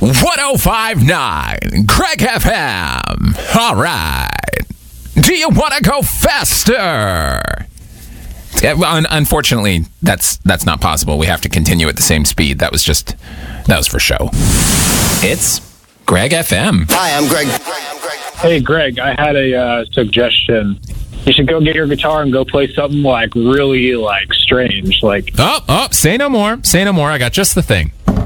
105.9 Greg FM. All right. Do you want to go faster? Unfortunately, that's not possible. We have to continue at the same speed. That was for show. It's Greg FM. Hi, I'm Greg. Hey, Greg, I had a suggestion. You should go get your guitar and go play something really strange. Oh, say no more. Say no more. I got just the thing.